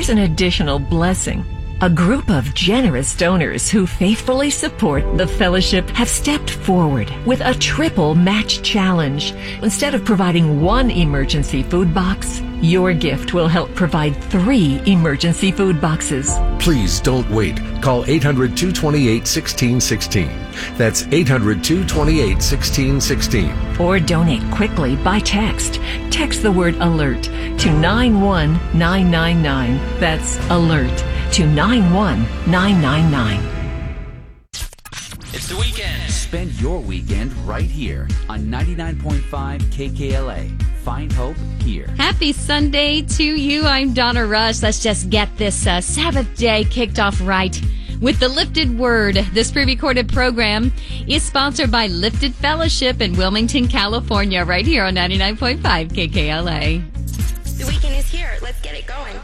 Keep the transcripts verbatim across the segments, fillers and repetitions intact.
here's an additional blessing. A group of generous donors who faithfully support the fellowship have stepped forward with a triple match challenge. Instead of providing one emergency food box, your gift will help provide three emergency food boxes. Please don't wait. Call eight hundred, two two eight, one six one six. That's eight hundred, two two eight, one six one six. Or donate quickly by text. Text the word ALERT to nine one nine nine nine. That's ALERT to nine one nine nine nine. It's the weekend. Spend your weekend right here on ninety-nine point five K K L A. Find hope here. Happy Sunday to you. I'm Donna Rush. Let's just get this uh, Sabbath day kicked off right with the Lifted Word. This pre-recorded program is sponsored by Lifted Fellowship in Wilmington, California, right here on ninety-nine point five K K L A. The weekend is here. Let's get it going.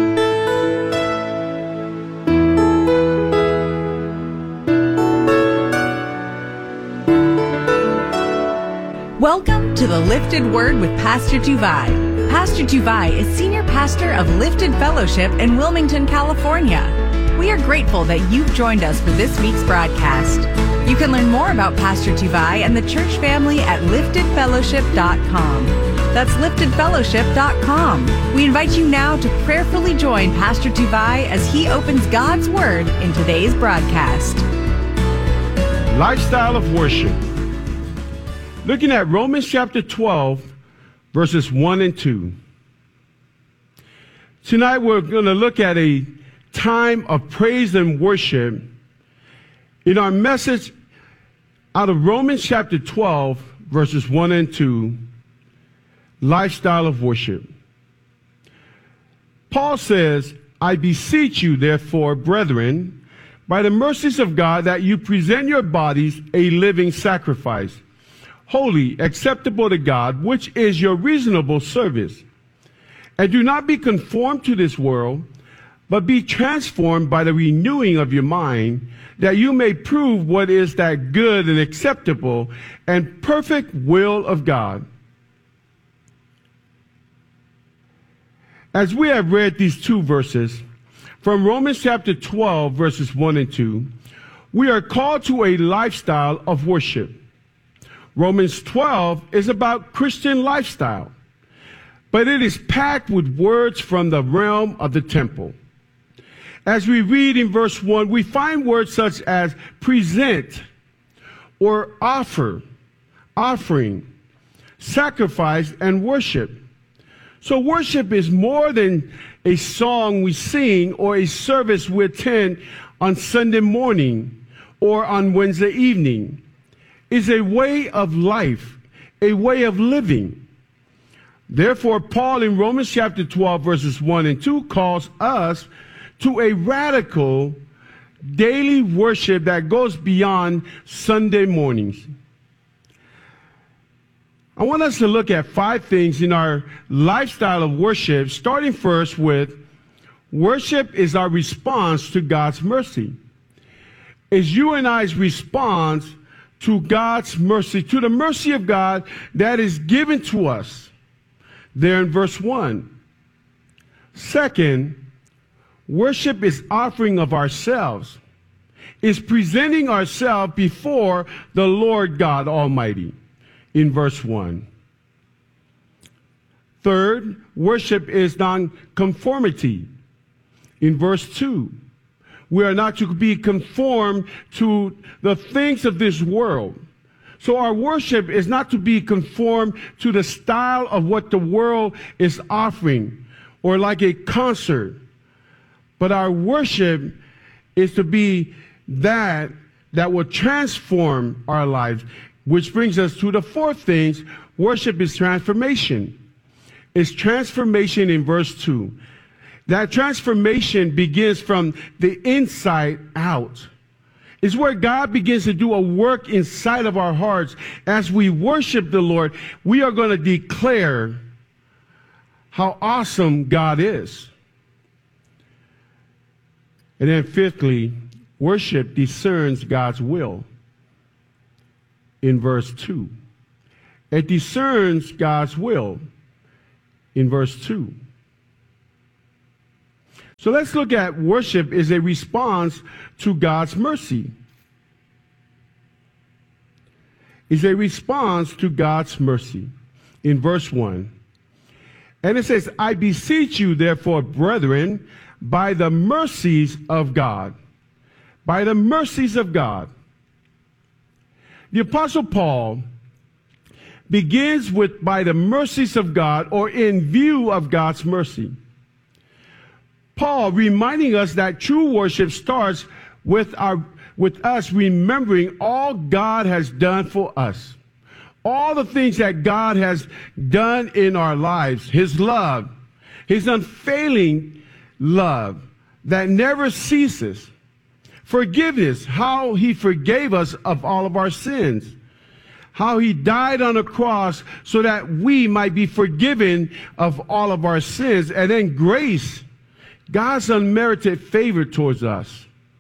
Welcome to the Lifted Word with Pastor Tuvai. Pastor Tuvai is Senior Pastor of Lifted Fellowship in Wilmington, California. We are grateful that you've joined us for this week's broadcast. You can learn more about Pastor Tuvai and the church family at lifted fellowship dot com. That's lifted fellowship dot com. We invite you now to prayerfully join Pastor Tuvai as he opens God's Word in today's broadcast. Lifestyle of worship. Looking at Romans chapter twelve, verses one and two. Tonight we're going to look at a time of praise and worship in our message out of Romans chapter twelve, verses one and two, lifestyle of worship. Paul says, I beseech you, therefore, brethren, by the mercies of God, that you present your bodies a living sacrifice, holy, acceptable to God, which is your reasonable service. And do not be conformed to this world, but be transformed by the renewing of your mind, that you may prove what is that good and acceptable and perfect will of God. As we have read these two verses from Romans chapter twelve, verses one and two, we are called to a lifestyle of worship. Romans twelve is about Christian lifestyle, but it is packed with words from the realm of the temple. As we read in verse one, we find words such as present or offer, offering, sacrifice, and worship. So worship is more than a song we sing or a service we attend on Sunday morning or on Wednesday evening. Is a way of life, a way of living. Therefore, Paul in Romans chapter twelve, verses one and two calls us to a radical daily worship that goes beyond Sunday mornings. I want us to look at five things in our lifestyle of worship, starting first with worship is our response to God's mercy. Is you and I's response to God's mercy, to the mercy of God that is given to us. There in verse one. Second, worship is offering of ourselves, is presenting ourselves before the Lord God Almighty in verse one. Third, worship is non-conformity in verse two. We are not to be conformed to the things of this world. So our worship is not to be conformed to the style of what the world is offering or like a concert. But our worship is to be that that will transform our lives, which brings us to the fourth thing. Worship is transformation. It's transformation in verse two. That transformation begins from the inside out. It's where God begins to do a work inside of our hearts. As we worship the Lord, we are going to declare how awesome God is. And then fifthly, worship discerns God's will in verse two. It discerns God's will in verse two. So let's look at worship is a response to God's mercy. Is a response to God's mercy. In verse one. And it says, I beseech you, therefore, brethren, by the mercies of God. By the mercies of God. The Apostle Paul begins with by the mercies of God, or in view of God's mercy. Paul reminding us that true worship starts with our with us remembering all God has done for us. All the things that God has done in our lives, his love, his unfailing love that never ceases. Forgiveness, how he forgave us of all of our sins. How he died on the cross so that we might be forgiven of all of our sins. And then grace, God's unmerited favor towards us.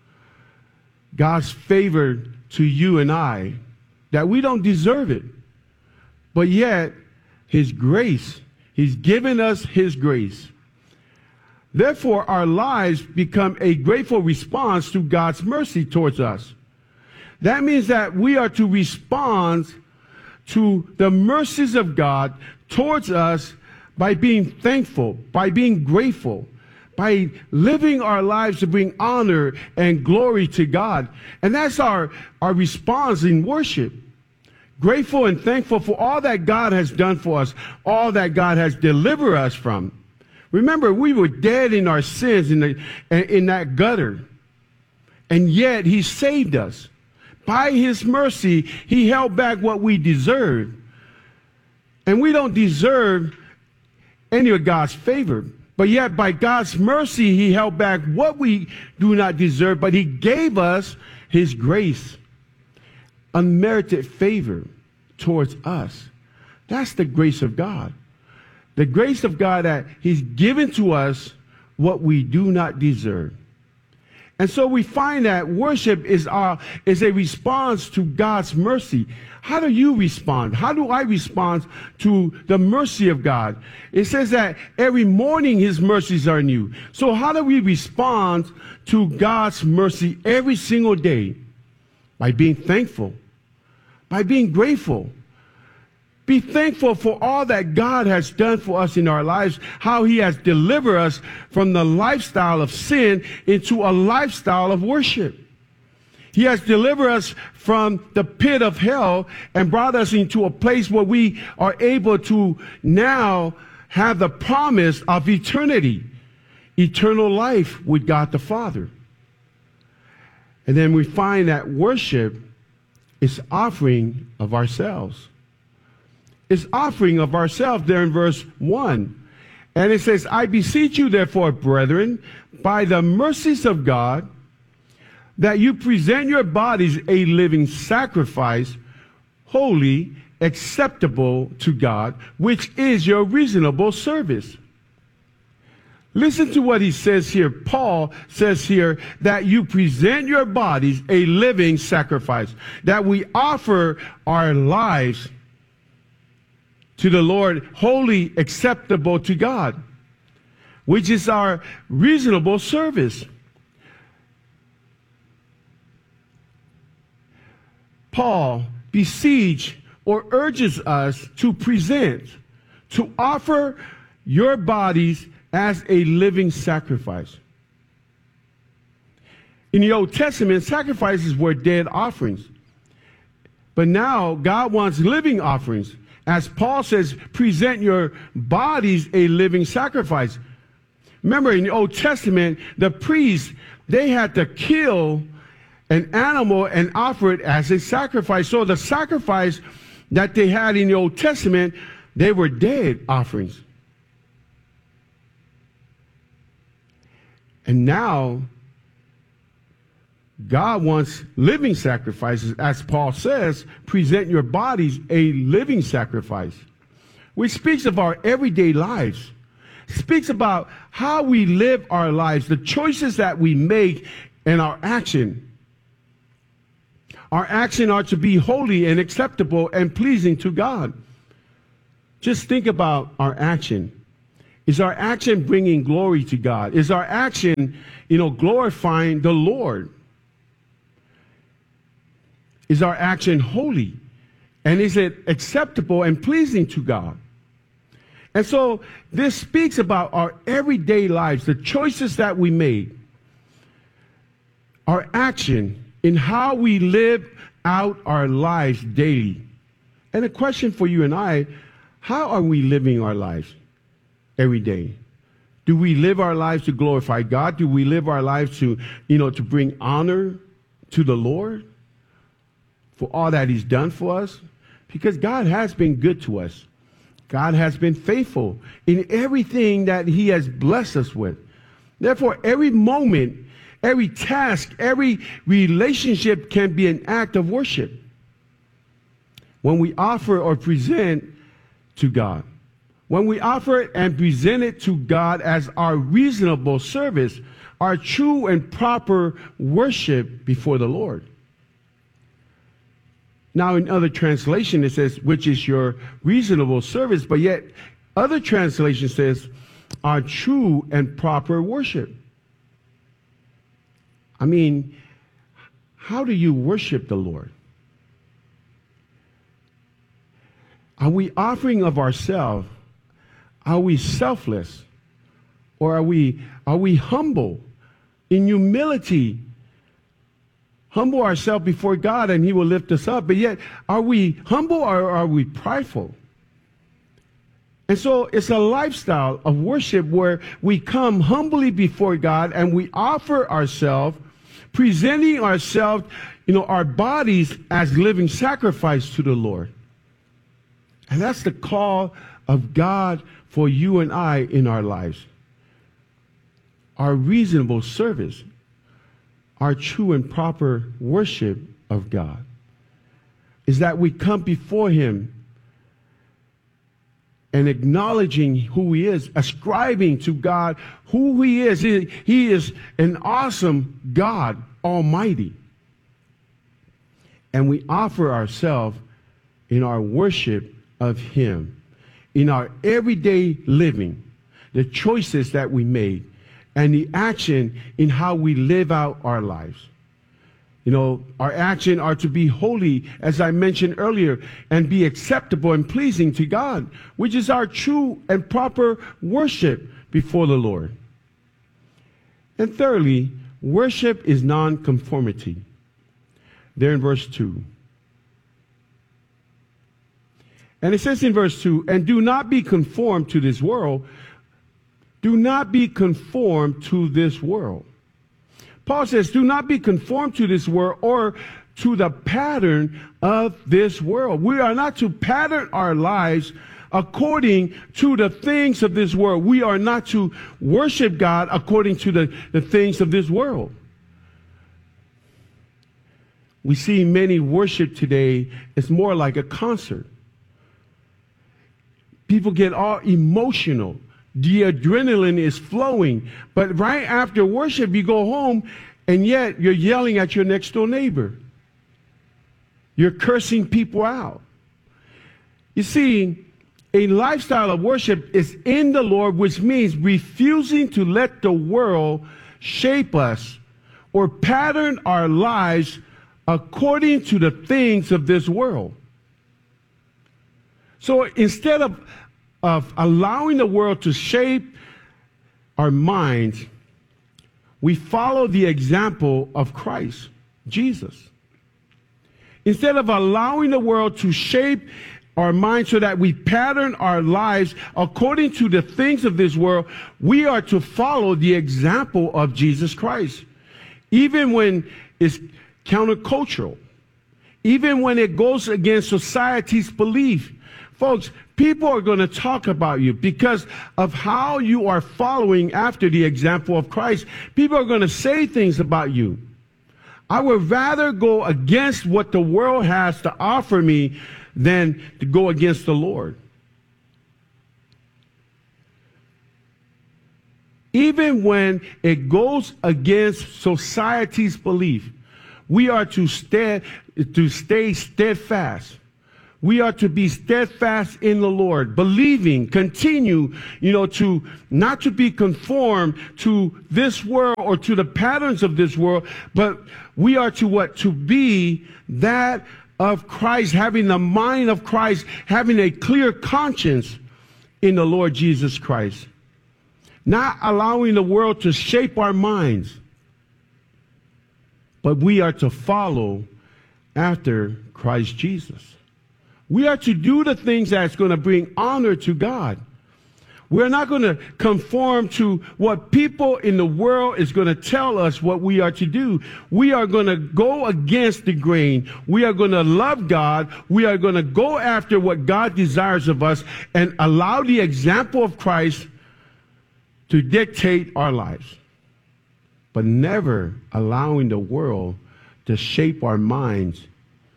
God's favor to you and I, that we don't deserve it. But yet, his grace, he's given us his grace. Therefore, our lives become a grateful response to God's mercy towards us. That means that we are to respond to the mercies of God towards us by being thankful, by being grateful, by living our lives to bring honor and glory to God. And that's our, our response in worship. Grateful and thankful for all that God has done for us, all that God has delivered us from. Remember, we were dead in our sins in, the, in that gutter. And yet he saved us. By his mercy, he held back what we deserved. And we don't deserve any of God's favor. But yet, by God's mercy, he held back what we do not deserve, but he gave us his grace, unmerited favor towards us. That's the grace of God. The grace of God that he's given to us what we do not deserve. And so we find that worship is, our, is a response to God's mercy. How do you respond? How do I respond to the mercy of God? It says that every morning his mercies are new. So how do we respond to God's mercy every single day? By being thankful, by being grateful. Be thankful for all that God has done for us in our lives, how he has delivered us from the lifestyle of sin into a lifestyle of worship. He has delivered us from the pit of hell and brought us into a place where we are able to now have the promise of eternity, eternal life with God the Father. And then we find that worship is offering of ourselves. It's offering of ourselves there in verse one. And it says, I beseech you, therefore, brethren, by the mercies of God, that you present your bodies a living sacrifice, holy, acceptable to God, which is your reasonable service. Listen to what he says here. Paul says here that you present your bodies a living sacrifice, that we offer our lives to the Lord, holy, acceptable to God, which is our reasonable service. Paul beseech or urges us to present, to offer your bodies as a living sacrifice. In the Old Testament, sacrifices were dead offerings. But now God wants living offerings. As Paul says, present your bodies a living sacrifice. Remember, in the Old Testament, the priests, they had to kill an animal and offer it as a sacrifice. So the sacrifice that they had in the Old Testament, they were dead offerings. And now, God wants living sacrifices. As Paul says, present your bodies a living sacrifice, which speaks of our everyday lives, speaks about how we live our lives, the choices that we make, and our action. Our action are to be holy and acceptable and pleasing to God. Just think about our action. Is our action bringing glory to God? Is our action, you know, glorifying the Lord? Is our action holy? And is it acceptable and pleasing to God? And so this speaks about our everyday lives, the choices that we made, our action in how we live out our lives daily. And a question for you and I, how are we living our lives every day? Do we live our lives to glorify God? Do we live our lives to, you know, to bring honor to the Lord for all that he's done for us? Because God has been good to us. God has been faithful in everything that he has blessed us with. Therefore, every moment, every task, every relationship can be an act of worship when we offer or present to God. When we offer it and present it to God as our reasonable service, our true and proper worship before the Lord. Now, in other translation, it says, which is your reasonable service, but yet other translation says, our true and proper worship. I mean, how do you worship the Lord? Are we offering of ourselves? Are we selfless? Or are we, are we humble in humility? Humble ourselves before God and he will lift us up. But yet, are we humble or are we prideful? And so it's a lifestyle of worship where we come humbly before God and we offer ourselves, presenting ourselves, you know, our bodies as living sacrifice to the Lord. And that's the call of God for you and I in our lives. Our reasonable service, our true and proper worship of God, is that we come before him and acknowledging who he is, ascribing to God who he is. He, he is an awesome God, Almighty. And we offer ourselves in our worship of him, in our everyday living, the choices that we made, and the action in how we live out our lives. You know, our action are to be holy, as I mentioned earlier, and be acceptable and pleasing to God, which is our true and proper worship before the Lord. And thirdly, worship is nonconformity. There in verse two. And it says in verse two, and do not be conformed to this world. Do not be conformed to this world. Paul says, do not be conformed to this world or to the pattern of this world. We are not to pattern our lives according to the things of this world. We are not to worship God according to the, the things of this world. We see many worship today is more like a concert. People get all emotional. The adrenaline is flowing. But right after worship, you go home, and yet you're yelling at your next door neighbor. You're cursing people out. You see, a lifestyle of worship is in the Lord, which means refusing to let the world shape us or pattern our lives according to the things of this world. So instead of of allowing the world to shape our minds, we follow the example of Christ, Jesus. Instead of allowing the world to shape our minds so that we pattern our lives according to the things of this world, we are to follow the example of Jesus Christ. Even when it's countercultural, even when it goes against society's belief. Folks, people are going to talk about you because of how you are following after the example of Christ. People are going to say things about you. I would rather go against what the world has to offer me than to go against the Lord. Even when it goes against society's belief, we are to stay, to stay steadfast. We are to be steadfast in the Lord, believing, continue, you know, to not to be conformed to this world or to the patterns of this world, but we are to what? To be that of Christ, having the mind of Christ, having a clear conscience in the Lord Jesus Christ. Not allowing the world to shape our minds, but we are to follow after Christ Jesus. We are to do the things that's going to bring honor to God. We're not going to conform to what people in the world is going to tell us what we are to do. We are going to go against the grain. We are going to love God. We are going to go after what God desires of us and allow the example of Christ to dictate our lives, but never allowing the world to shape our minds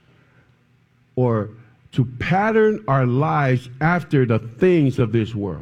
or to pattern our lives after the things of this world.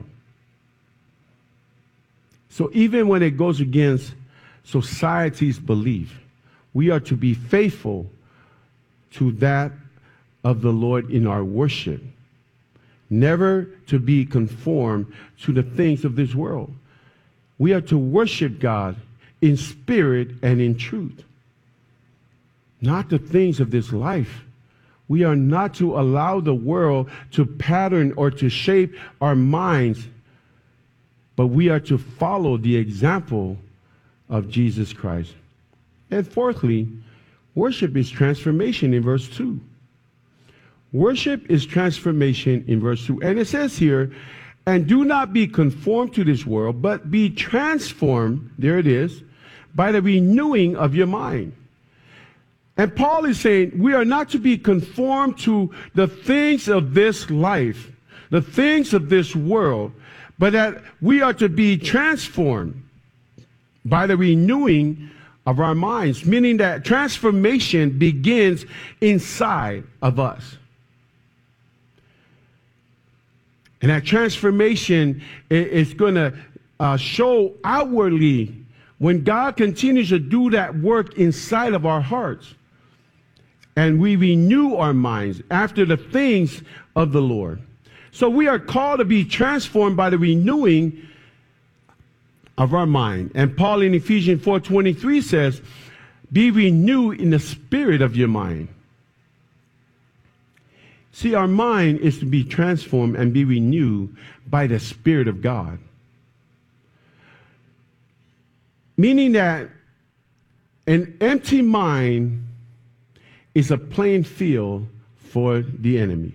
So even when it goes against society's belief, we are to be faithful to that of the Lord in our worship, never to be conformed to the things of this world. We are to worship God in spirit and in truth, not the things of this life. We are not to allow the world to pattern or to shape our minds, but we are to follow the example of Jesus Christ. And fourthly, worship is transformation in verse two. Worship is transformation in verse two. And it says here, and do not be conformed to this world, but be transformed, there it is, by the renewing of your mind. And Paul is saying we are not to be conformed to the things of this life, the things of this world, but that we are to be transformed by the renewing of our minds, meaning that transformation begins inside of us. And that transformation is going to uh, show outwardly when God continues to do that work inside of our hearts. And we renew our minds after the things of the Lord. So we are called to be transformed by the renewing of our mind. And Paul in Ephesians four twenty-three says, be renewed in the spirit of your mind. See, our mind is to be transformed and be renewed by the Spirit of God. Meaning that an empty mind is a playing field for the enemy.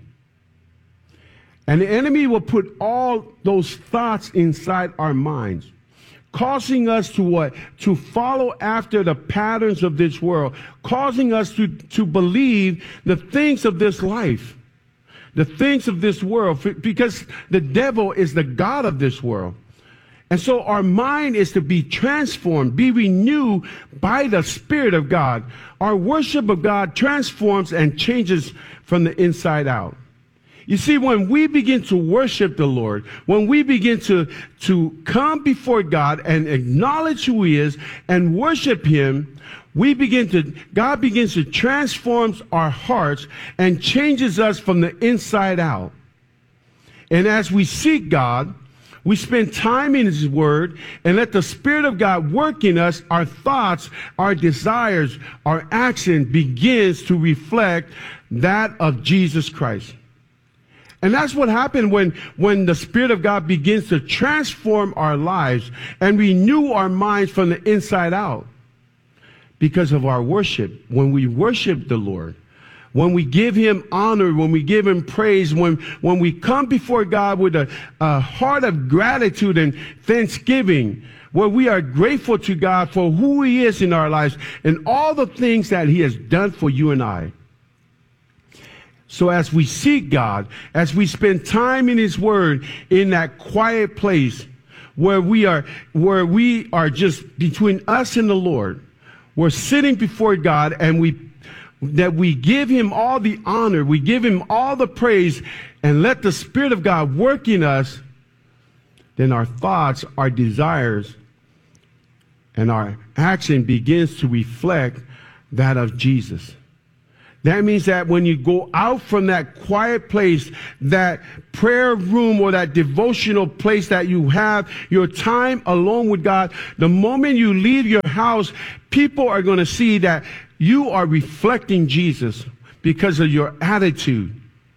And the enemy will put all those thoughts inside our minds, causing us to what? To follow after the patterns of this world, causing us to, to believe the things of this life, the things of this world, because the devil is the god of this world. And so our mind is to be transformed, be renewed by the Spirit of God. Our worship of God transforms and changes from the inside out. You see, when we begin to worship the Lord, when we begin to, to come before God and acknowledge who He is and worship Him, we begin to, God begins to transform our hearts and changes us from the inside out. And as we seek God, we spend time in His Word and let the Spirit of God work in us. Our thoughts, our desires, our action begins to reflect that of Jesus Christ. And that's what happened when, when the Spirit of God begins to transform our lives and renew our minds from the inside out. Because of our worship, when we worship the Lord, when we give Him honor, when we give Him praise, when, when we come before God with a, a heart of gratitude and thanksgiving, where we are grateful to God for who He is in our lives and all the things that He has done for you and I. So as we seek God, as we spend time in His Word, in that quiet place where we are, where we are just between us and the Lord, we're sitting before God and we, that we give Him all the honor, we give Him all the praise, and let the Spirit of God work in us, then our thoughts, our desires, and our action begins to reflect that of Jesus. That means that when you go out from that quiet place, that prayer room or that devotional place that you have, your time alone with God, the moment you leave your house, people are going to see that you are reflecting Jesus because of your attitude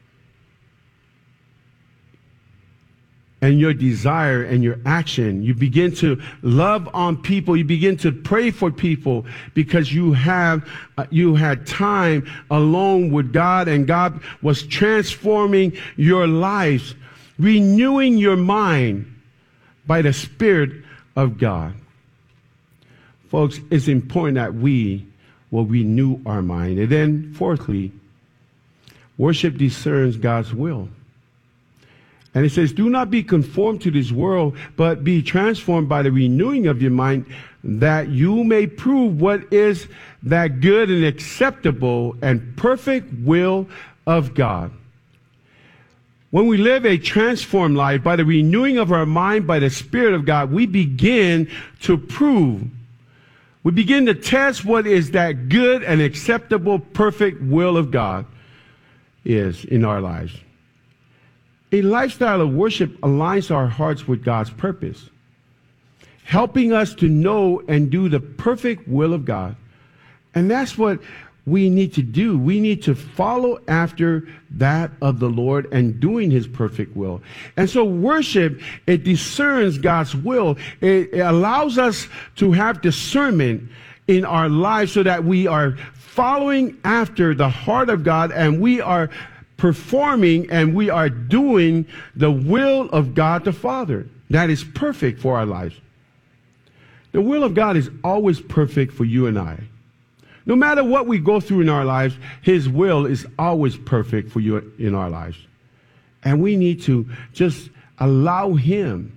and your desire and your action. You begin to love on people. You begin to pray for people because you have, uh, you had time alone with God, and God was transforming your lives, renewing your mind by the Spirit of God. Folks, it's important that we will renew our mind. And then fourthly, worship discerns God's will. And it says, do not be conformed to this world, but be transformed by the renewing of your mind, that you may prove what is that good and acceptable and perfect will of God. When we live a transformed life by the renewing of our mind by the Spirit of God, we begin to prove, we begin to test what is that good and acceptable, perfect will of God is in our lives. A lifestyle of worship aligns our hearts with God's purpose, helping us to know and do the perfect will of God. And that's what we need to do. We need to follow after that of the Lord and doing his perfect will. And so worship, it discerns God's will. It, it allows us to have discernment in our lives so that we are following after the heart of God, and we are performing and we are doing the will of God the Father. That is perfect for our lives. The will of God is always perfect for you and I. No matter what we go through in our lives, his will is always perfect for you in our lives. And we need to just allow him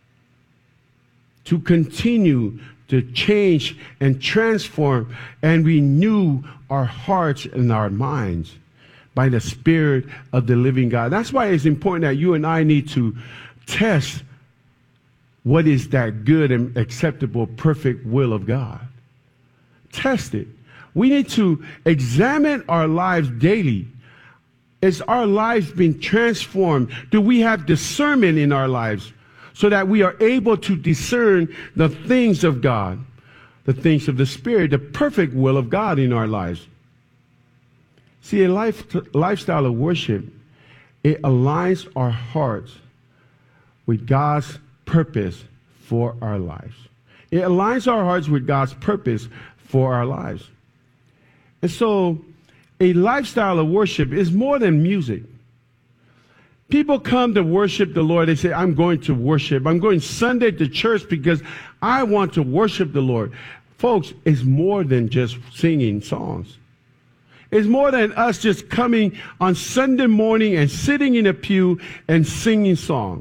to continue to change and transform and renew our hearts and our minds by the Spirit of the living God. That's why it's important that you and I need to test what is that good and acceptable, perfect will of God. Test it. We need to examine our lives daily. Is our lives being transformed? Do we have discernment in our lives so that we are able to discern the things of God, the things of the Spirit, the perfect will of God in our lives? See, a life, lifestyle of worship, it aligns our hearts with God's purpose for our lives. It aligns our hearts with God's purpose for our lives. And so a lifestyle of worship is more than music. People come to worship the Lord. They say, I'm going to worship. I'm going Sunday to church because I want to worship the Lord. Folks, it's more than just singing songs. It's more than us just coming on Sunday morning and sitting in a pew and singing song.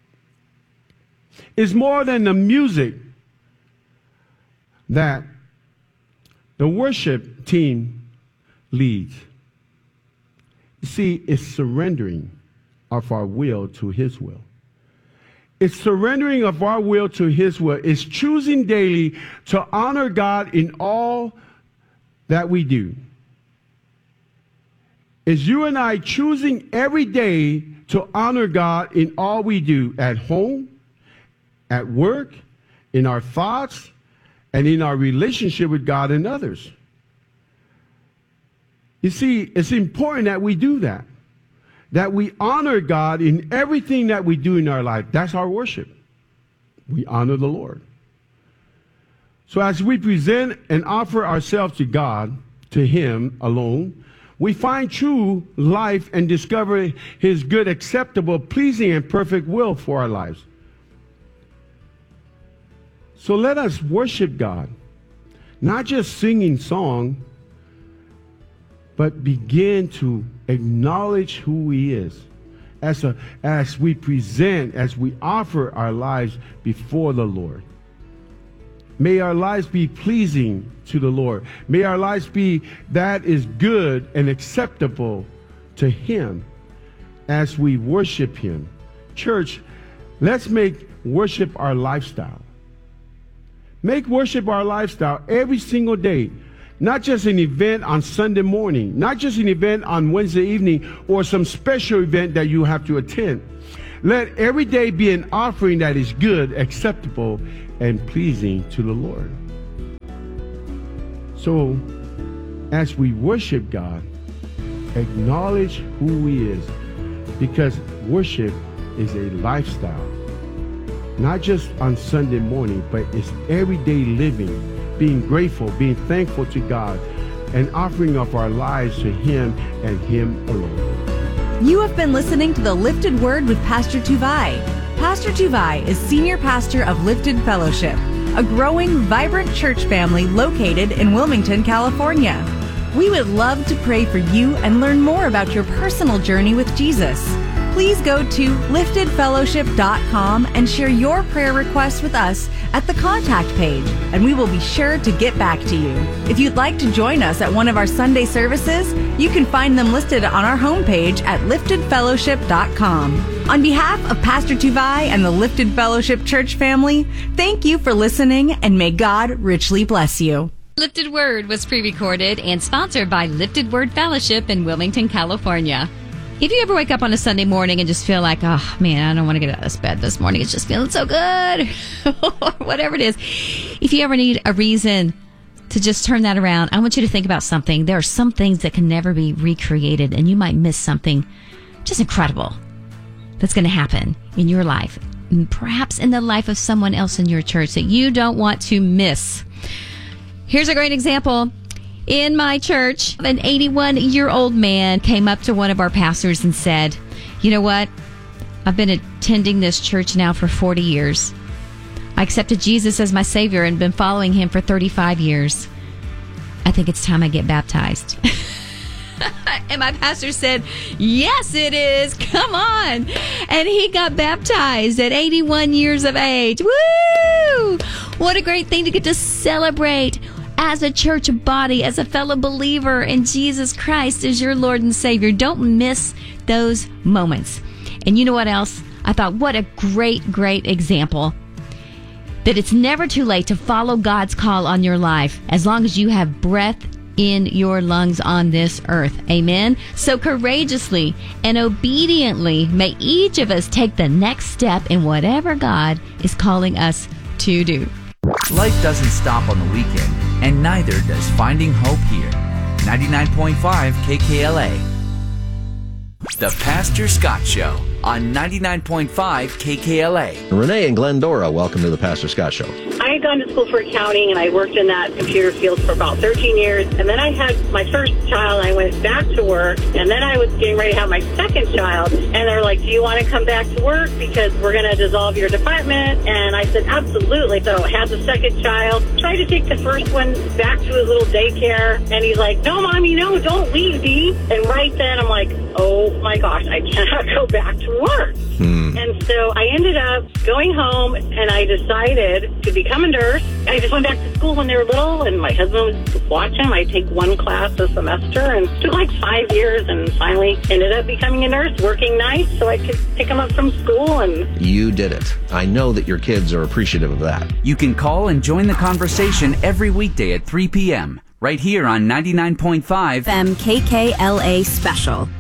It's more than the music that the worship team leads. You see, it's surrendering of our will to his will. It's surrendering of our will to his will. It's choosing daily to honor God in all that we do. Is you and I choosing every day to honor God in all we do, at home, at work, in our thoughts, and in our relationship with God and others. You see, it's important that we do that, that we honor God in everything that we do in our life. That's our worship. We honor the Lord. So as we present and offer ourselves to God, to him alone, we find true life and discover his good, acceptable, pleasing, and perfect will for our lives. So let us worship God, not just singing song, but begin to acknowledge who he is as, a, as we present, as we offer our lives before the Lord. May our lives be pleasing to the Lord. May our lives be that is good and acceptable to him as we worship him. Church, let's make worship our lifestyle. Make worship our lifestyle every single day. not just an event on Sunday morning, not just an event on Wednesday evening or some special event that you have to attend. Let every day be an offering that is good, acceptable, and pleasing to the Lord. So, as we worship God, acknowledge who He is, because worship is a lifestyle. Not just on Sunday morning, but it's everyday living, being grateful, being thankful to God, and offering up our lives to Him and Him alone. You have been listening to The Lifted Word with Pastor Tuvai. Pastor Tuvai is Senior Pastor of Lifted Fellowship, a growing, vibrant church family located in Wilmington, California. We would love to pray for you and learn more about your personal journey with Jesus. Please go to lifted fellowship dot com and share your prayer requests with us at the contact page, and we will be sure to get back to you. If you'd like to join us at one of our Sunday services, you can find them listed on our homepage at lifted fellowship dot com. On behalf of Pastor Tuvai and the Lifted Fellowship Church family, thank you for listening, and may God richly bless you. Lifted Word was pre-recorded and sponsored by Lifted Word Fellowship in Wilmington, California. If you ever wake up on a Sunday morning and just feel like, oh, man, I don't want to get out of this bed this morning, it's just feeling so good, or whatever it is. If you ever need a reason to just turn that around, I want you to think about something. There are some things that can never be recreated, and you might miss something just incredible that's going to happen in your life, and perhaps in the life of someone else in your church that you don't want to miss. Here's a great example. In my church, an eighty-one-year-old man came up to one of our pastors and said, you know what? I've been attending this church now for forty years. I accepted Jesus as my Savior and been following Him for thirty-five years. I think it's time I get baptized. And my pastor said, yes, it is. Come on. And he got baptized at eighty-one years of age. Woo! What a great thing to get to celebrate as a church body, as a fellow believer in Jesus Christ as your Lord and Savior. Don't miss those moments. And you know what else? I thought, what a great, great example that it's never too late to follow God's call on your life as long as you have breath in your lungs on this earth. Amen? So courageously and obediently, may each of us take the next step in whatever God is calling us to do. Life doesn't stop on the weekend, and neither does Finding Hope here. ninety-nine point five K K L A. The Pastor Scott Show on ninety-nine point five K K L A. Renee and Glendora, welcome to the Pastor Scott Show. I had gone to school for accounting, and I worked in that computer field for about thirteen years. And then I had my first child, and I went back to work. And then I was getting ready to have my second child. And they're like, do you want to come back to work? Because we're going to dissolve your department. And I said, absolutely. So I had the second child. Tried to take the first one back to his little daycare. And he's like, no, Mommy, no, don't leave, Dee. And right then, I'm like, oh, my gosh, I cannot go back to work. Hmm. And so I ended up going home, and I decided to become a nurse. I just went back to school when they were little, and my husband was watching. I take one class a semester, and it took like five years, and finally ended up becoming a nurse, working nights so I could pick them up from school. And you did it. I know that your kids are appreciative of that. You can call and join the conversation every weekday at three p.m. right here on ninety-nine point five F M K K L A Special.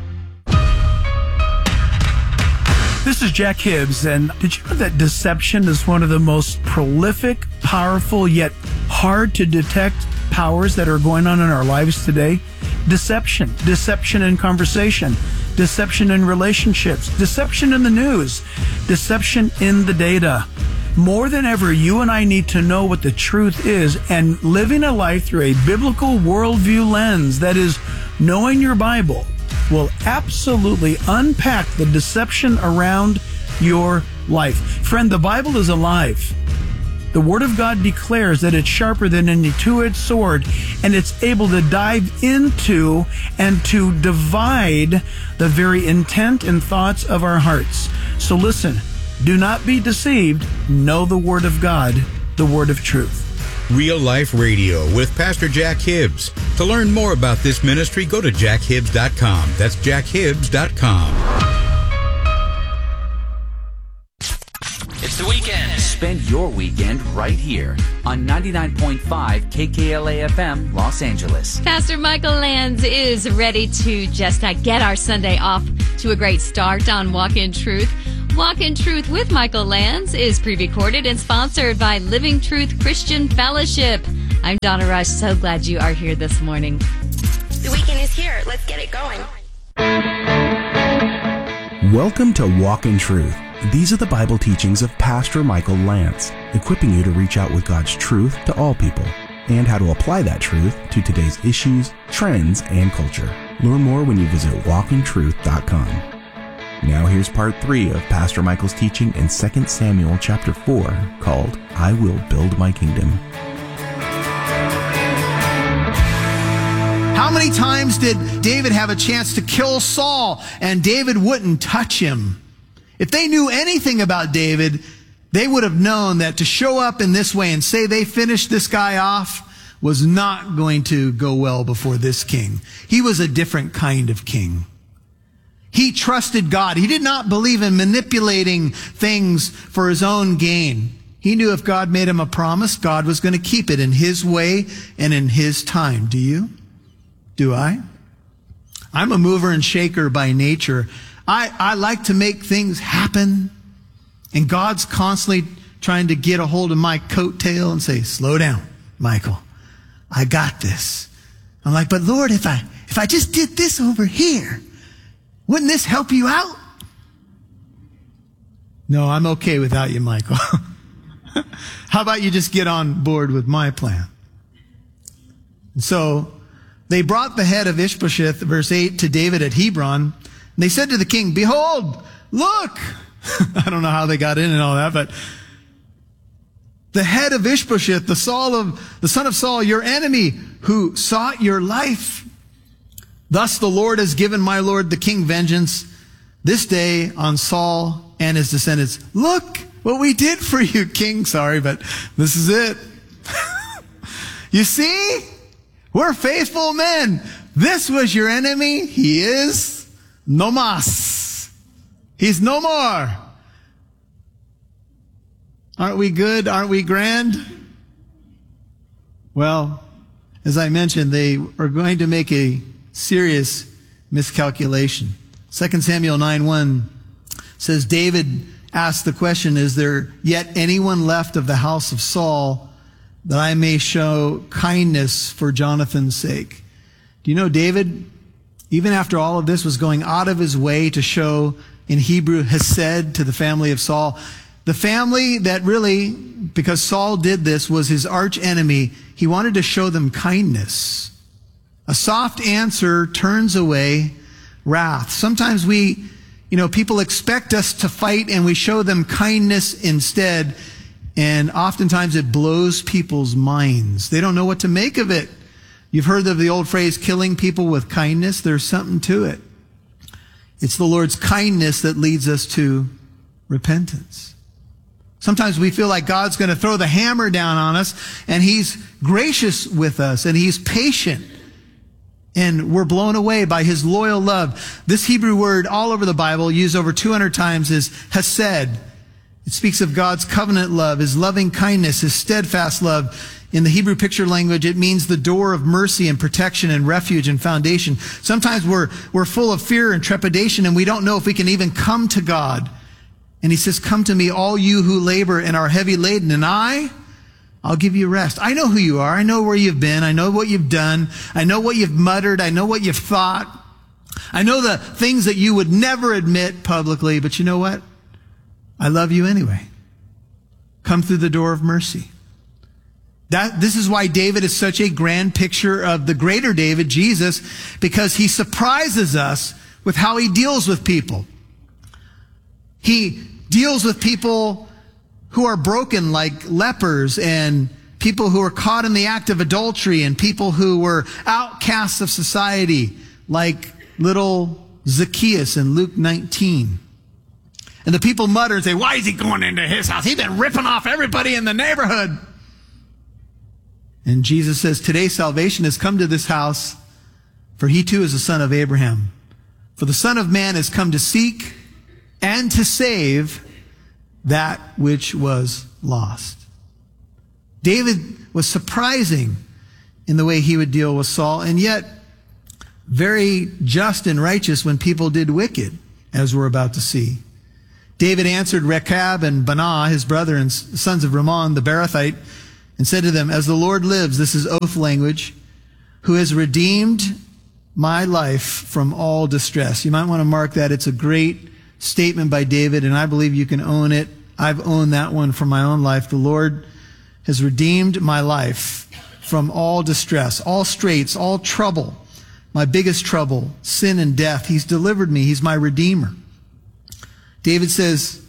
This is Jack Hibbs, and did you know that deception is one of the most prolific, powerful, yet hard to detect powers that are going on in our lives today? Deception. Deception in conversation. Deception in relationships. Deception in the news. Deception in the data. More than ever, you and I need to know what the truth is, and living a life through a biblical worldview lens, that is, knowing your Bible, will absolutely unpack the deception around your life. Friend, the Bible is alive. The Word of God declares that it's sharper than any two-edged sword, and it's able to dive into and to divide the very intent and thoughts of our hearts. So listen, do not be deceived. Know the Word of God, the Word of truth. Real Life Radio with Pastor Jack Hibbs. To learn more about this ministry, go to jack hibbs dot com. That's jack hibbs dot com. It's the weekend. Spend your weekend right here on ninety-nine point five K K L A F M, Los Angeles. Pastor Michael Lands is ready to just uh, get our Sunday off to a great start on Walk in Truth. Walk in Truth with Michael Lands is pre-recorded and sponsored by Living Truth Christian Fellowship. I'm Donna Rush. So glad you are here this morning. The weekend is here. Let's get it going. Welcome to Walk in Truth. These are the Bible teachings of Pastor Michael Lance, equipping you to reach out with God's truth to all people and how to apply that truth to today's issues, trends, and culture. Learn more when you visit walk in truth dot com. Now here's part three of Pastor Michael's teaching in Second Samuel chapter four, called I Will Build My Kingdom. How many times did David have a chance to kill Saul and David wouldn't touch him? If they knew anything about David, they would have known that to show up in this way and say they finished this guy off was not going to go well before this king. He was a different kind of king. He trusted God. He did not believe in manipulating things for his own gain. He knew if God made him a promise, God was going to keep it in his way and in his time. Do you? Do I? I'm a mover and shaker by nature. I, I like to make things happen. And God's constantly trying to get a hold of my coattail and say, slow down, Michael. I got this. I'm like, but Lord, if I, if I just did this over here, wouldn't this help you out? No, I'm okay without you, Michael. How about you just get on board with my plan? And so they brought the head of Ishbosheth, verse eight, to David at Hebron. And they said to the king, behold, look. I don't know how they got in and all that, but the head of Ishbosheth, the Saul of, the son of Saul, your enemy, who sought your life. Thus the Lord has given my Lord the king vengeance this day on Saul and his descendants. Look what we did for you, king. Sorry, but this is it. You see? We're faithful men. This was your enemy. He is no mas. He's no more. Aren't we good? Aren't we grand? Well, as I mentioned, they are going to make a serious miscalculation. Second Samuel nine one says, David asked the question, is there yet anyone left of the house of Saul that I may show kindness for Jonathan's sake? Do you know David, even after all of this, was going out of his way to show, in Hebrew, hesed to the family of Saul? The family that really, because Saul did this, was his arch enemy. He wanted to show them kindness. A soft answer turns away wrath. Sometimes we, you know, people expect us to fight and we show them kindness instead. And oftentimes it blows people's minds. They don't know what to make of it. You've heard of the old phrase, killing people with kindness. There's something to it. It's the Lord's kindness that leads us to repentance. Sometimes we feel like God's going to throw the hammer down on us, and He's gracious with us, and He's patient. And we're blown away by His loyal love. This Hebrew word all over the Bible, used over two hundred times, is hesed. It speaks of God's covenant love, His loving kindness, His steadfast love. In the Hebrew picture language, it means the door of mercy and protection and refuge and foundation. Sometimes we're, we're full of fear and trepidation, and we don't know if we can even come to God. And He says, come to me, all you who labor and are heavy laden, and I, I'll give you rest. I know who you are. I know where you've been. I know what you've done. I know what you've muttered. I know what you've thought. I know the things that you would never admit publicly, but you know what? I love you anyway. Come through the door of mercy. That, this is why David is such a grand picture of the greater David, Jesus, because he surprises us with how he deals with people. He deals with people who are broken like lepers, and people who are caught in the act of adultery, and people who were outcasts of society like little Zacchaeus in Luke nineteen. And the people mutter and say, why is he going into his house? He's been ripping off everybody in the neighborhood. And Jesus says, today salvation has come to this house, for he too is a son of Abraham. For the Son of Man has come to seek and to save that which was lost. David was surprising in the way he would deal with Saul, and yet very just and righteous when people did wicked, as we're about to see. David answered Rechab and Baanah, his brother and sons of Rimmon, the Beerothite, and said to them, as the Lord lives, this is oath language, who has redeemed my life from all distress. You might want to mark that. It's a great statement by David, and I believe you can own it. I've owned that one for my own life. The Lord has redeemed my life from all distress, all straits, all trouble, my biggest trouble, sin and death. He's delivered me. He's my redeemer. David says,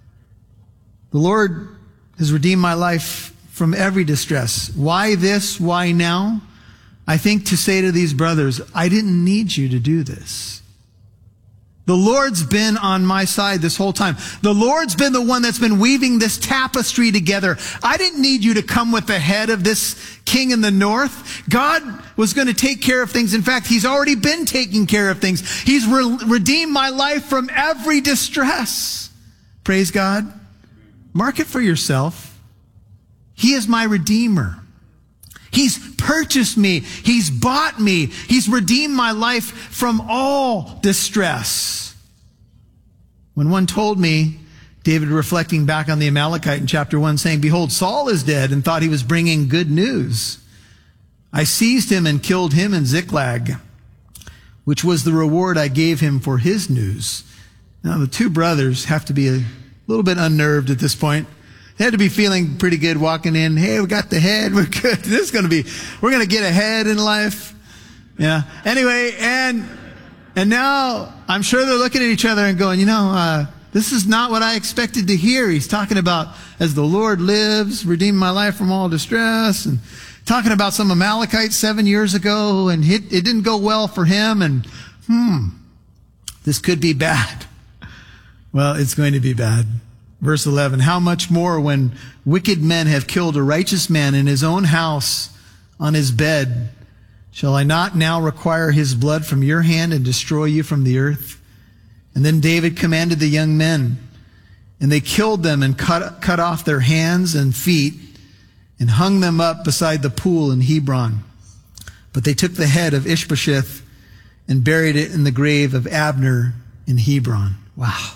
the Lord has redeemed my life from every distress. Why this? Why now? I think to say to these brothers, I didn't need you to do this. The Lord's been on my side this whole time. The Lord's been the one that's been weaving this tapestry together. I didn't need you to come with the head of this king in the north. God was going to take care of things. In fact, he's already been taking care of things. He's re- redeemed my life from every distress. Praise God. Mark it for yourself. He is my redeemer. He's purchased me. He's bought me. He's redeemed my life from all distress. When one told me, David reflecting back on the Amalekite in chapter one, saying, behold, Saul is dead, and thought he was bringing good news, I seized him and killed him in Ziklag, which was the reward I gave him for his news. Now, the two brothers have to be a little bit unnerved at this point. They had to be feeling pretty good walking in. Hey, we got the head. We're good. This is going to be, we're going to get ahead in life. Yeah. Anyway, and, and now I'm sure they're looking at each other and going, you know, uh, this is not what I expected to hear. He's talking about as the Lord lives, redeem my life from all distress, and talking about some Amalekite seven years ago, and it, it didn't go well for him. And, hmm, this could be bad. Well, it's going to be bad. Verse eleven, how much more when wicked men have killed a righteous man in his own house on his bed, shall I not now require his blood from your hand and destroy you from the earth? And then David commanded the young men, and they killed them and cut, cut off their hands and feet and hung them up beside the pool in Hebron. But they took the head of Ishbosheth and buried it in the grave of Abner in Hebron. Wow.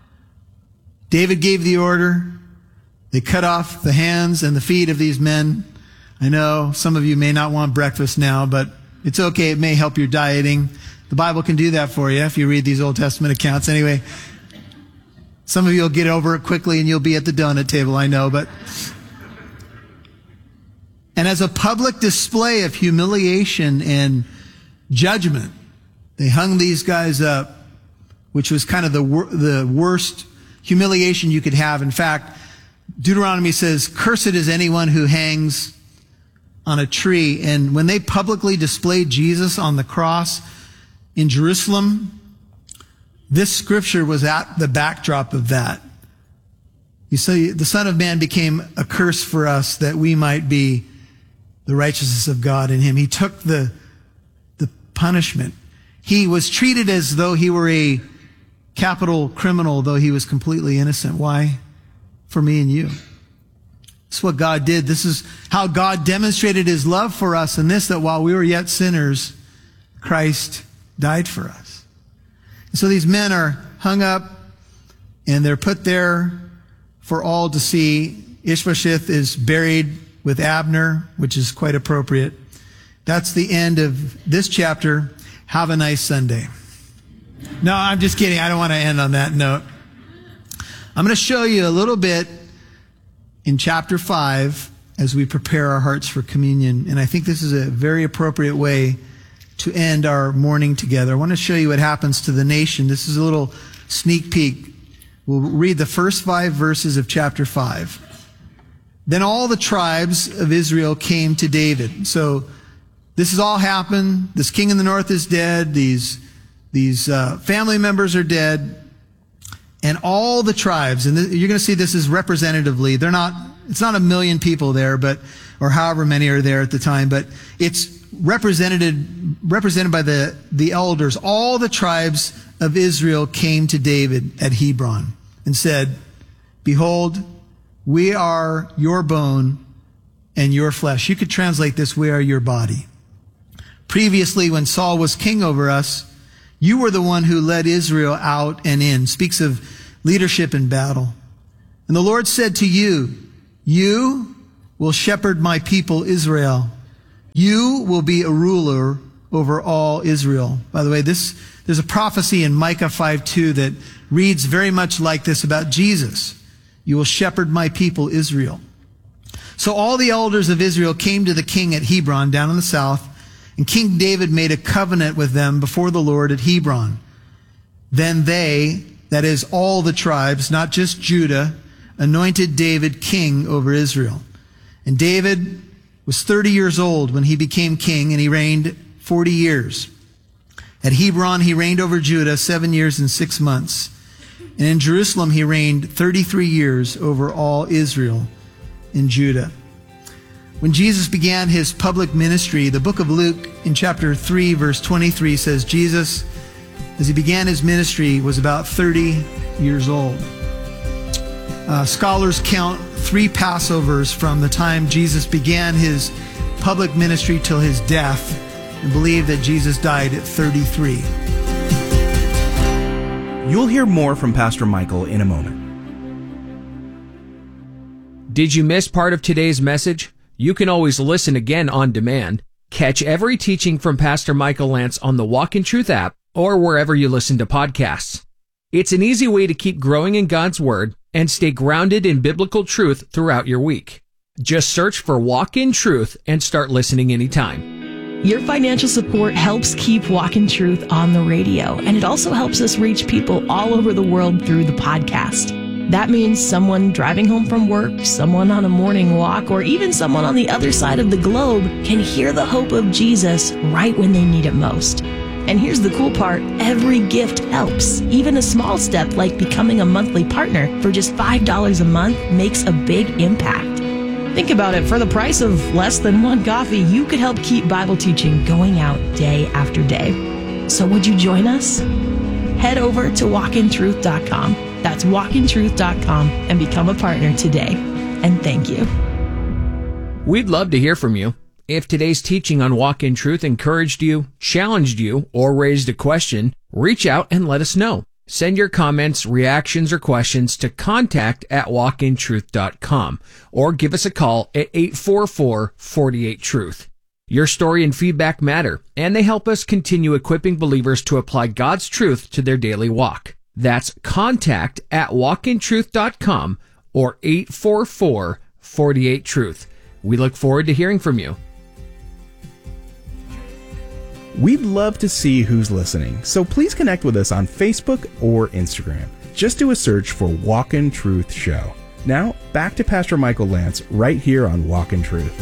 David gave the order. They cut off the hands and the feet of these men. I know some of you may not want breakfast now, but it's okay. It may help your dieting. The Bible can do that for you if you read these Old Testament accounts. Anyway, some of you will get over it quickly and you'll be at the donut table, I know, but... And as a public display of humiliation and judgment, they hung these guys up, which was kind of the wor- the worst humiliation you could have. In fact, Deuteronomy says, cursed is anyone who hangs on a tree. And when they publicly displayed Jesus on the cross in Jerusalem, this scripture was at the backdrop of that. You see, the Son of Man became a curse for us that we might be the righteousness of God in him. He took the, the punishment. He was treated as though he were a capital criminal, though he was completely innocent. Why? For me and you. This is what God did. This is how God demonstrated his love for us in this, that while we were yet sinners, Christ died for us. And so these men are hung up and they're put there for all to see. Ishbosheth is buried with Abner, which is quite appropriate. That's the end of this chapter. Have a nice Sunday. No, I'm just kidding. I don't want to end on that note. I'm going to show you a little bit in chapter five as we prepare our hearts for communion. And I think this is a very appropriate way to end our morning together. I want to show you what happens to the nation. This is a little sneak peek. We'll read the first five verses of chapter five. Then all the tribes of Israel came to David. So this has all happened. This king in the north is dead. These, these uh, family members are dead. And all the tribes, and th- you're going to see this is representatively. They're not, it's not a million people there, but, or however many are there at the time, but it's represented, represented by the, the elders. All the tribes of Israel came to David at Hebron and said, behold, we are your bone and your flesh. You could translate this, we are your body. Previously, when Saul was king over us, you were the one who led Israel out and in. Speaks of leadership in battle. And the Lord said to you, you will shepherd my people Israel. You will be a ruler over all Israel. By the way, this there's a prophecy in Micah five two that reads very much like this about Jesus. You will shepherd my people Israel. So all the elders of Israel came to the king at Hebron down in the south, and King David made a covenant with them before the Lord at Hebron. Then they, that is all the tribes, not just Judah, anointed David king over Israel. And David was thirty years old when he became king, and he reigned forty years. At Hebron, he reigned over Judah seven years and six months. And in Jerusalem, he reigned thirty-three years over all Israel in Judah. When Jesus began his public ministry, the book of Luke in chapter three, verse twenty-three says, Jesus, as he began his ministry, was about thirty years old. Uh, scholars count three Passovers from the time Jesus began his public ministry till his death, and believe that Jesus died at thirty-three. You'll hear more from Pastor Michael in a moment. Did you miss part of today's message? You can always listen again on demand. Catch every teaching from Pastor Michael Lance on the Walk in Truth app or wherever you listen to podcasts. It's an easy way to keep growing in God's Word and stay grounded in biblical truth throughout your week. Just search for Walk in Truth and start listening anytime. Your financial support helps keep Walk in Truth on the radio, and it also helps us reach people all over the world through the podcast. That means someone driving home from work, someone on a morning walk, or even someone on the other side of the globe can hear the hope of Jesus right when they need it most. And here's the cool part, every gift helps. Even a small step like becoming a monthly partner for just five dollars a month makes a big impact. Think about it, for the price of less than one coffee, you could help keep Bible teaching going out day after day. So would you join us? Head over to walk in truth dot com. That's walk in truth dot com and become a partner today. And thank you. We'd love to hear from you. If today's teaching on Walk in Truth encouraged you, challenged you, or raised a question, reach out and let us know. Send your comments, reactions, or questions to contact at walk in truth dot com or give us a call at eight four four, four eight, truth. Your story and feedback matter, and they help us continue equipping believers to apply God's truth to their daily walk. That's contact at walk in truth dot com or eight four four, four eight, truth. We look forward to hearing from you. We'd love to see who's listening, so please connect with us on Facebook or Instagram. Just do a search for Walk in Truth Show. Now, back to Pastor Michael Lance right here on Walk in Truth.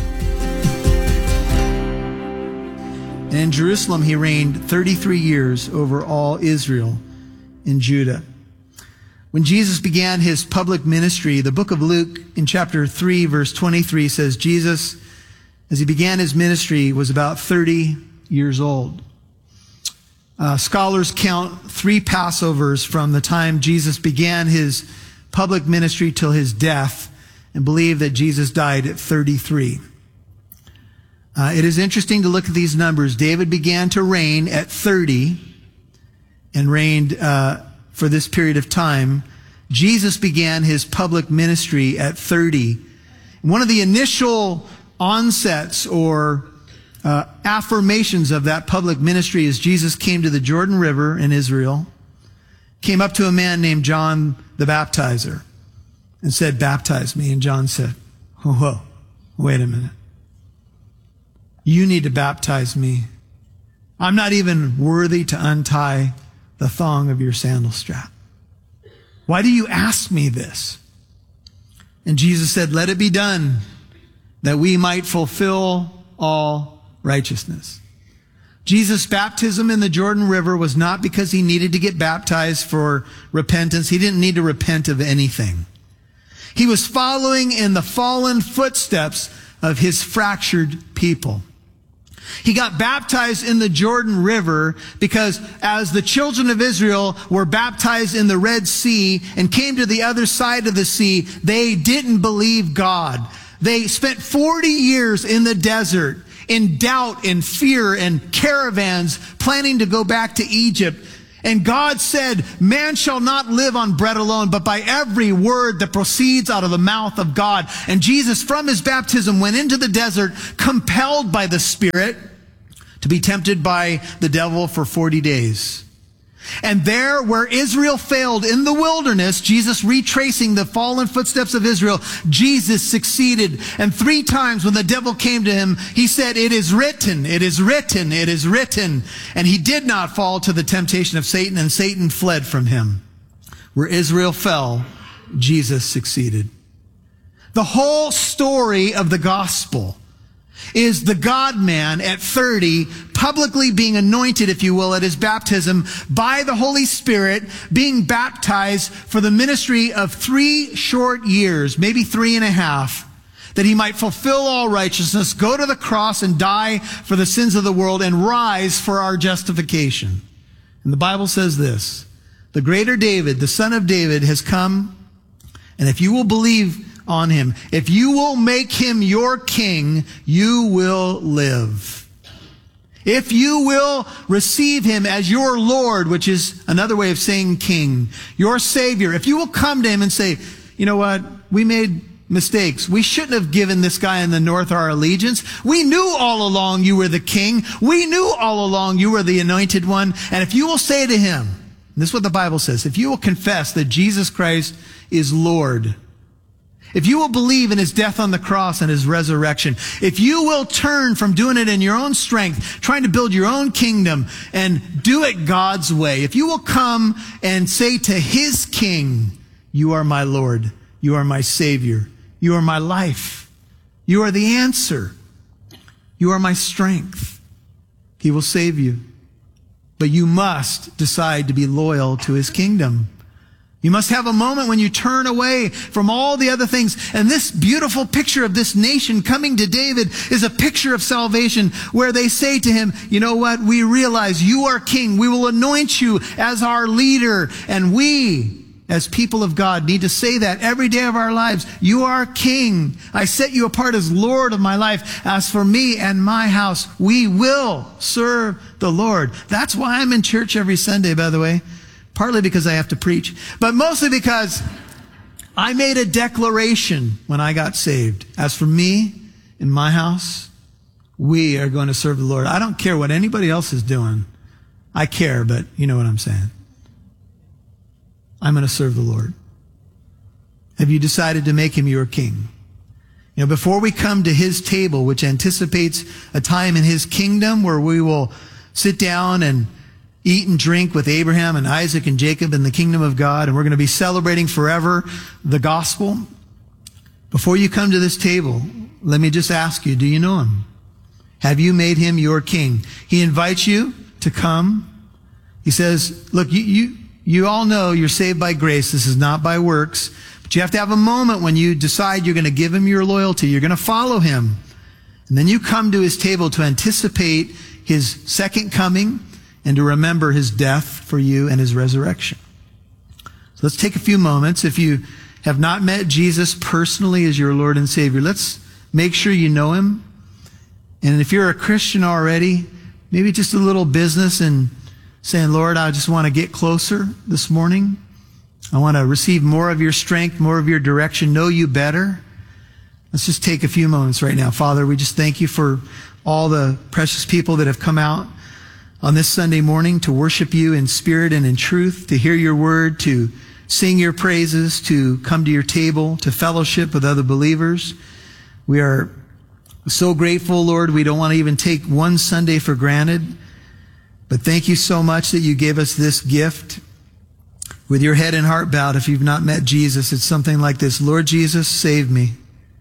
And in Jerusalem, he reigned thirty-three years over all Israel in Judah. When Jesus began his public ministry, the book of Luke in chapter three, verse twenty-three says, Jesus, as he began his ministry, was about thirty years old. Uh, scholars count three Passovers from the time Jesus began his public ministry till his death, and believe that Jesus died at thirty-three. Uh, it is interesting to look at these numbers. David began to reign at thirty and reigned uh, for this period of time. Jesus began his public ministry at thirty. One of the initial onsets or uh, affirmations of that public ministry is Jesus came to the Jordan River in Israel, came up to a man named John the Baptizer and said, baptize me. And John said, whoa, whoa, wait a minute. You need to baptize me. I'm not even worthy to untie the thong of your sandal strap. Why do you ask me this? And Jesus said, let it be done, that we might fulfill all righteousness. Jesus' baptism in the Jordan River was not because he needed to get baptized for repentance. He didn't need to repent of anything. He was following in the fallen footsteps of his fractured people. He got baptized in the Jordan River because as the children of Israel were baptized in the Red Sea and came to the other side of the sea, they didn't believe God. They spent forty years in the desert in doubt and fear and caravans planning to go back to Egypt. And God said, man shall not live on bread alone, but by every word that proceeds out of the mouth of God. And Jesus, from his baptism, went into the desert, compelled by the Spirit to be tempted by the devil for forty days. And there, where Israel failed in the wilderness, Jesus retracing the fallen footsteps of Israel, Jesus succeeded. And three times when the devil came to him, he said, it is written, it is written, it is written. And he did not fall to the temptation of Satan, and Satan fled from him. Where Israel fell, Jesus succeeded. The whole story of the gospel is the God-man at thirty, publicly being anointed, if you will, at his baptism by the Holy Spirit, being baptized for the ministry of three short years, maybe three and a half, that he might fulfill all righteousness, go to the cross and die for the sins of the world, and rise for our justification. And the Bible says this, the greater David, the son of David, has come, and if you will believe on him, if you will make him your king, you will live. If you will receive him as your Lord, which is another way of saying king, your Savior, if you will come to him and say, you know what, we made mistakes. We shouldn't have given this guy in the north our allegiance. We knew all along you were the king. We knew all along you were the anointed one. And if you will say to him, and this is what the Bible says, if you will confess that Jesus Christ is Lord, if you will believe in his death on the cross and his resurrection, if you will turn from doing it in your own strength, trying to build your own kingdom and do it God's way, if you will come and say to his king, you are my Lord, you are my Savior, you are my life, you are the answer, you are my strength, he will save you. But you must decide to be loyal to his kingdom. You must have a moment when you turn away from all the other things. And this beautiful picture of this nation coming to David is a picture of salvation where they say to him, you know what? We realize you are king. We will anoint you as our leader. And we, as people of God, need to say that every day of our lives. You are king. I set you apart as Lord of my life. As for me and my house, we will serve the Lord. That's why I'm in church every Sunday, by the way. Partly because I have to preach, but mostly because I made a declaration when I got saved. As for me and my house, we are going to serve the Lord. I don't care what anybody else is doing. I care, but you know what I'm saying. I'm going to serve the Lord. Have you decided to make him your king? You know, before we come to his table, which anticipates a time in his kingdom where we will sit down and eat and drink with Abraham and Isaac and Jacob in the kingdom of God, and we're going to be celebrating forever the gospel. Before you come to this table, let me just ask you, do you know him? Have you made him your king? He invites you to come. He says, look, you, you, you all know you're saved by grace. This is not by works. But you have to have a moment when you decide you're going to give him your loyalty. You're going to follow him. And then you come to his table to anticipate his second coming and to remember his death for you and his resurrection. So let's take a few moments. If you have not met Jesus personally as your Lord and Savior, let's make sure you know him. And if you're a Christian already, maybe just a little business and saying, Lord, I just want to get closer this morning. I want to receive more of your strength, more of your direction, know you better. Let's just take a few moments right now. Father, we just thank you for all the precious people that have come out on this Sunday morning to worship you in spirit and in truth, to hear your word, to sing your praises, to come to your table, to fellowship with other believers. We are so grateful, Lord. We don't want to even take one Sunday for granted. But thank you so much that you gave us this gift. With your head and heart bowed, if you've not met Jesus, it's something like this. Lord Jesus, save me.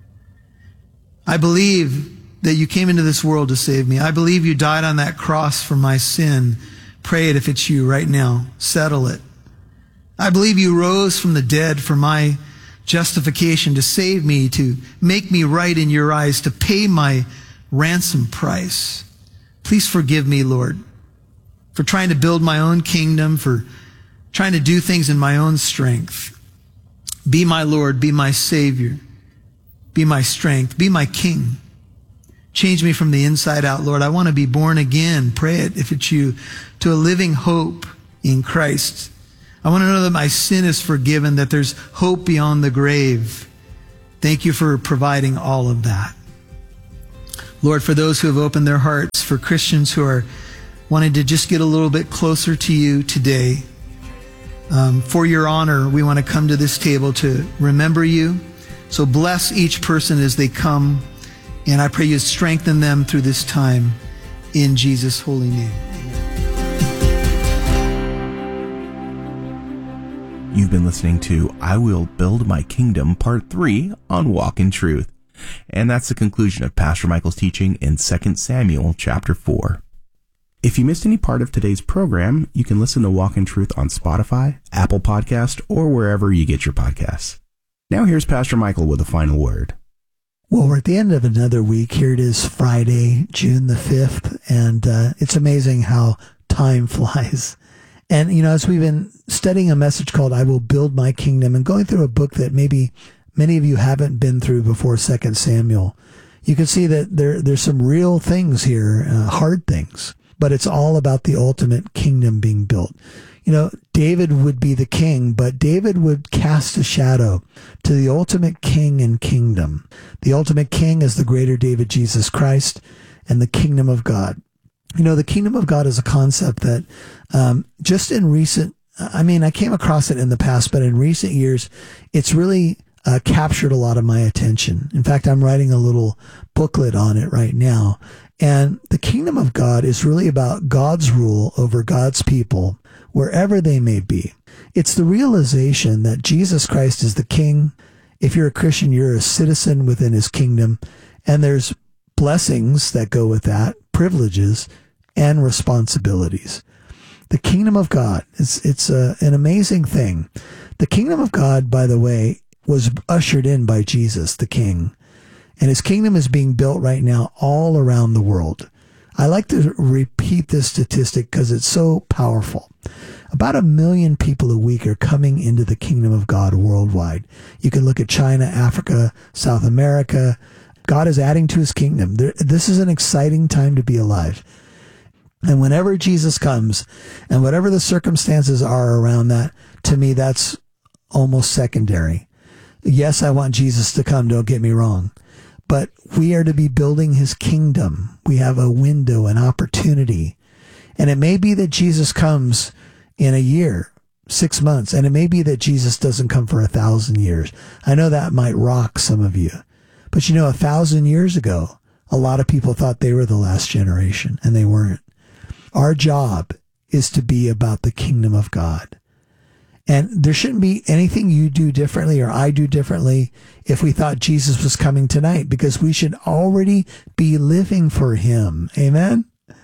I believe that you came into this world to save me. I believe you died on that cross for my sin. Pray it if it's you right now. Settle it. I believe you rose from the dead for my justification, to save me, to make me right in your eyes, to pay my ransom price. Please forgive me, Lord, for trying to build my own kingdom, for trying to do things in my own strength. Be my Lord, be my Savior, be my strength, be my King. Change me from the inside out, Lord. I want to be born again. Pray it, if it's you, to a living hope in Christ. I want to know that my sin is forgiven, that there's hope beyond the grave. Thank you for providing all of that. Lord, for those who have opened their hearts, for Christians who are wanting to just get a little bit closer to you today, um, for your honor, we want to come to this table to remember you. So bless each person as they come, and I pray you strengthen them through this time in Jesus' holy name. You've been listening to I Will Build My Kingdom, Part three on Walk in Truth. And that's the conclusion of Pastor Michael's teaching in Second Samuel chapter four. If you missed any part of today's program, you can listen to Walk in Truth on Spotify, Apple Podcast, or wherever you get your podcasts. Now here's Pastor Michael with a final word. Well, we're at the end of another week. Here it is, Friday, June the fifth, and uh, it's amazing how time flies. And, you know, as we've been studying a message called I Will Build My Kingdom and going through a book that maybe many of you haven't been through before, Second Samuel, you can see that there there's some real things here, uh, hard things, but it's all about the ultimate kingdom being built. You know, David would be the king, but David would cast a shadow to the ultimate king and kingdom. The ultimate king is the greater David, Jesus Christ, and the kingdom of God. You know, the kingdom of God is a concept that um, just in recent, I mean, I came across it in the past, but in recent years, it's really uh, captured a lot of my attention. In fact, I'm writing a little booklet on it right now. And the kingdom of God is really about God's rule over God's people, wherever they may be. It's the realization that Jesus Christ is the king. If you're a Christian, you're a citizen within his kingdom, and there's blessings that go with that, privileges and responsibilities. The kingdom of God, it's, it's a, an amazing thing. The kingdom of God, by the way, was ushered in by Jesus, the king. And his kingdom is being built right now all around the world. I like to repeat this statistic because it's so powerful. About a million people a week are coming into the kingdom of God worldwide. You can look at China, Africa, South America. God is adding to his kingdom. There, this is an exciting time to be alive. And whenever Jesus comes, and whatever the circumstances are around that, to me, that's almost secondary. Yes, I want Jesus to come, don't get me wrong. But we are to be building his kingdom. We have a window, an opportunity. And it may be that Jesus comes in a year, six months, and it may be that Jesus doesn't come for a thousand years. I know that might rock some of you. But you know, a thousand years ago, a lot of people thought they were the last generation, and they weren't. Our job is to be about the kingdom of God. And there shouldn't be anything you do differently or I do differently if we thought Jesus was coming tonight, because we should already be living for him. Amen?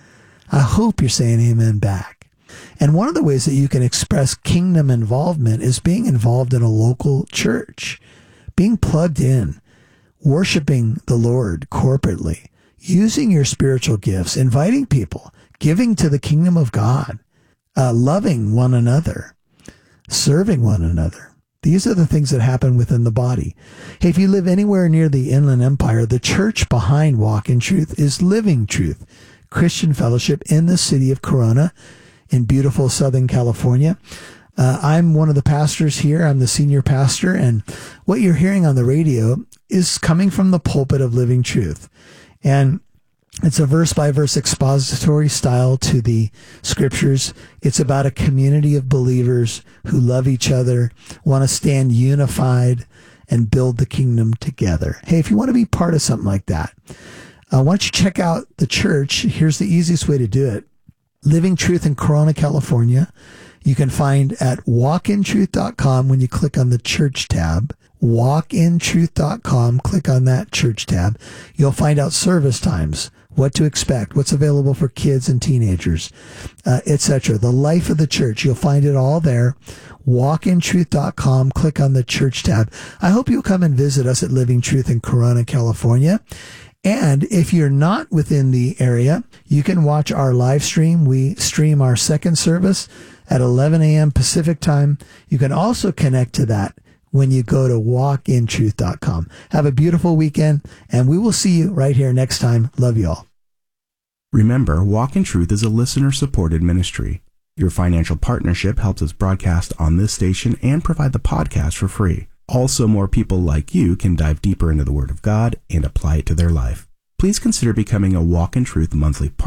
I hope you're saying amen back. And one of the ways that you can express kingdom involvement is being involved in a local church, being plugged in, worshiping the Lord corporately, using your spiritual gifts, inviting people, giving to the kingdom of God, uh, loving one another, serving one another. These are the things that happen within the body. Hey, if you live anywhere near the Inland Empire, the church behind Walk in Truth is Living Truth Christian Fellowship in the city of Corona in beautiful Southern California. Uh, I'm one of the pastors here. I'm the senior pastor, and what you're hearing on the radio is coming from the pulpit of Living Truth. And it's a verse-by-verse expository style to the scriptures. It's about a community of believers who love each other, want to stand unified, and build the kingdom together. Hey, if you want to be part of something like that, uh, why don't you check out the church? Here's the easiest way to do it. Living Truth in Corona, California. You can find at walk in truth dot com when you click on the church tab. walk in truth dot com, click on that church tab. You'll find out service times, what to expect, what's available for kids and teenagers, uh, et cetera. The life of the church, you'll find it all there. walk in truth dot com, click on the church tab. I hope you'll come and visit us at Living Truth in Corona, California. And if you're not within the area, you can watch our live stream. We stream our second service at eleven a.m. Pacific time. You can also connect to that when you go to walk in truth dot com. Have a beautiful weekend, and we will see you right here next time. Love you all. Remember, Walk in Truth is a listener-supported ministry. Your financial partnership helps us broadcast on this station and provide the podcast for free. Also, more people like you can dive deeper into the Word of God and apply it to their life. Please consider becoming a Walk in Truth monthly partner